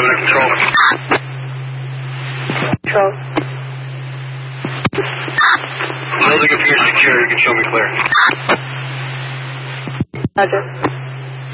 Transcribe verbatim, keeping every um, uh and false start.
seven at control. Control. Building appears secure. You can show me clear. Roger.